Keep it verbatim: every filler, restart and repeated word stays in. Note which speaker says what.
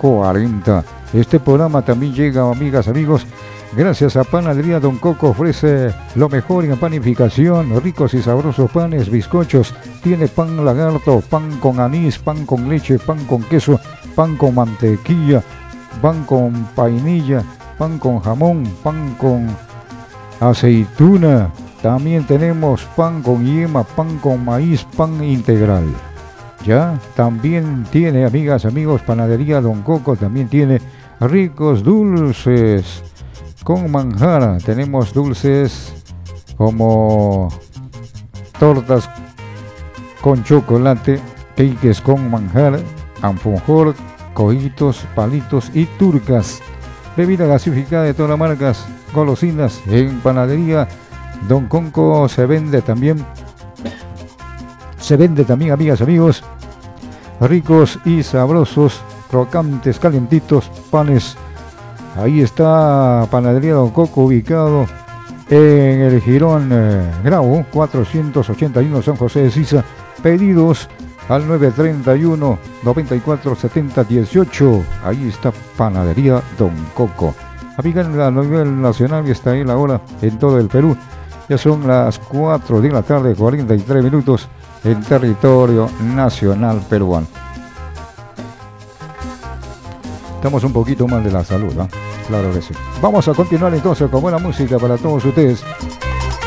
Speaker 1: cuarenta. Este programa también llega, amigas, amigos, gracias a Panadería Don Coco. Ofrece lo mejor en panificación, ricos y sabrosos panes, bizcochos. Tiene pan lagarto, pan con anís, pan con leche, pan con queso, pan con mantequilla, pan con vainilla, pan con jamón, pan con aceituna. También tenemos pan con yema, pan con maíz, pan integral. Ya, también tiene, amigas, amigos, Panadería Don Coco, también tiene ricos dulces con manjar. Tenemos dulces como tortas con chocolate, cakes con manjar, alfajor, cojitos, palitos y turcas. Bebida gasificada de todas las marcas, golosinas. En Panadería Don Coco se vende también, se vende también, amigas, amigos, ricos y sabrosos, crocantes, calientitos, panes. Ahí está Panadería Don Coco, ubicado en el Jirón eh, Grau cuatrocientos ochenta y uno, San José de Sisa. Pedidos al nueve treinta y uno, noventa y cuatro, setenta, dieciocho. Ahí está Panadería Don Coco. Amiga, a nivel nacional está ahí la hora en todo el Perú. Ya son las cuatro de la tarde, cuarenta y tres minutos en territorio nacional peruano. Estamos un poquito mal de la salud, ¿eh? Claro que sí. Vamos a continuar entonces con buena música para todos ustedes.